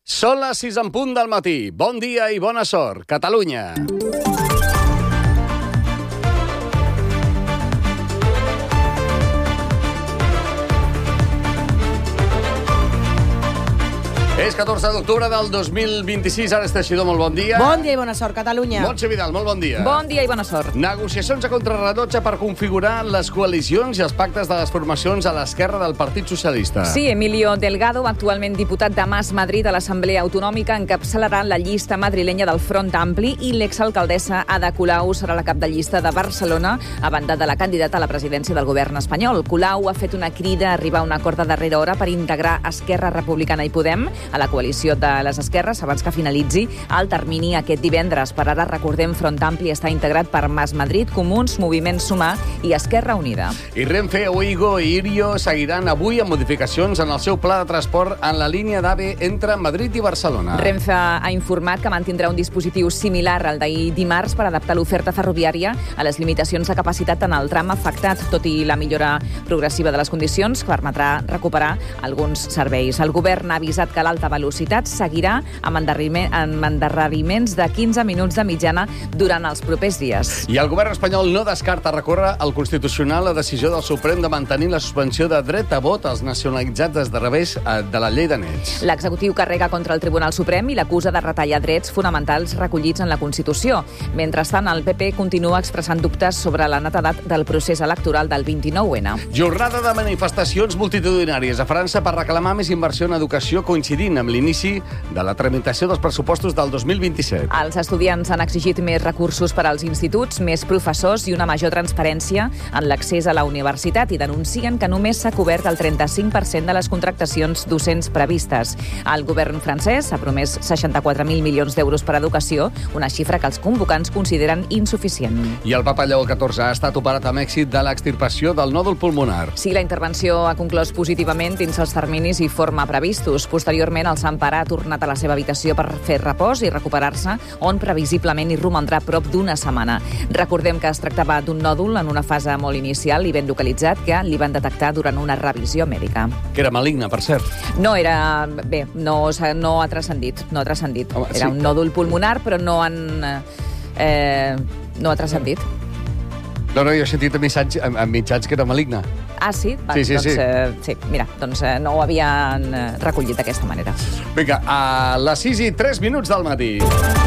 Són les 6 en punt del matí. Bon dia i bona sort, Catalunya. És 14 d'octubre del 2026. Ara, Teixidor, molt bon dia. Bon dia i bona sort, Catalunya. Montse Vidal, molt bon dia. Bon dia i bona sort. Negociacions a contrarrellotge per configurar les coalicions i els pactes de les formacions a l'esquerra del Partit Socialista. Sí, Emilio Delgado, actualment diputat de Mas Madrid a l'Assemblea Autonòmica, encapçalarà la llista madrilenya del Front Ampli i l'exalcaldessa Ada Colau serà la cap de llista de Barcelona, a banda de la candidata a la presidència del govern espanyol. Colau ha fet una crida a arribar a un acord de darrera hora per integrar Esquerra Republicana i Podem a la coalició de les esquerres abans que finalitzi el termini aquest divendres. Per ara, recordem, Front Ampli està integrat per Mas Madrid, Comuns, Moviment Sumar i Esquerra Unida. I Renfe, Ouigo i Irio seguiran avui amb modificacions en el seu pla de transport en la línia d'AVE entre Madrid i Barcelona. Renfe ha informat que mantindrà un dispositiu similar al d'ahir dimarts per adaptar l'oferta ferroviària a les limitacions de capacitat en el tram afectat, tot i la millora progressiva de les condicions que permetrà recuperar alguns serveis. El govern ha avisat que l'alta velocitat seguirà amb endarreriments de 15 minuts de mitjana durant els propers dies. I el govern espanyol no descarta recórrer al Constitucional la decisió del Suprem de mantenir la suspensió de dret a vot als nacionalitzats des de revés de la llei de nets. L'executiu carrega contra el Tribunal Suprem i l'acusa de retallar drets fonamentals recollits en la Constitució. Mentrestant, el PP continua expressant dubtes sobre la netedat del procés electoral del 29N. Jornada de manifestacions multitudinàries a França per reclamar més inversió en educació, coincidint amb l'inici de la tramitació dels pressupostos del 2027. Els estudiants han exigit més recursos per als instituts, més professors i una major transparència en l'accés a la universitat i denuncien que només s'ha cobert el 35% de les contractacions docents previstes. El govern francès ha promès 64.000 milions d'euros per a educació, una xifra que els convocants consideren insuficient. I el papa Lleó XIV ha estat operat amb èxit de l'extirpació del nòdul pulmonar. Sí, la intervenció ha conclòs positivament dins els terminis i forma previstos. Posteriorment, el Sant Pare ha tornat a la seva habitació per fer repòs i recuperar-se, on previsiblement hi romandrà prop d'una setmana. Recordem que es tractava d'un nòdul en una fase molt inicial i ben localitzat que li van detectar durant una revisió mèdica. Que era maligne, per cert. No era... Bé, no ha transcendit. No ha transcendit. Home, era un nòdul pulmonar, però no ha transcendit. No, jo he sentit en mitjans que era maligne. Ah, sí? Va, Sí. sí, mira, no ho havien recollit d'aquesta manera. Vinga, a les 6:03 del matí.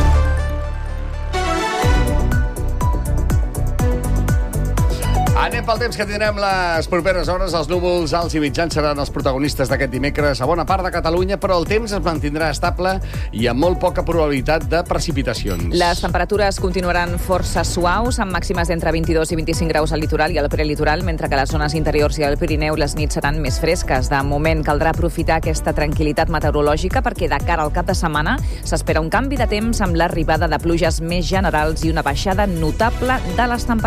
Anem pel temps que tindrem les properes hores. Els núvols alts i mitjans seran els protagonistes d'aquest dimecres a bona part de Catalunya, però el temps es mantindrà estable i amb molt poca probabilitat de precipitacions. Les temperatures continuaran força suaus, amb màximes d'entre 22 i 25 graus al litoral i al prelitoral, mentre que a les zones interiors i al Pirineu les nits seran més fresques. De moment caldrà aprofitar aquesta tranquil·litat meteorològica perquè de cara al cap de setmana s'espera un canvi de temps amb l'arribada de pluges més generals i una baixada notable de les temperatures.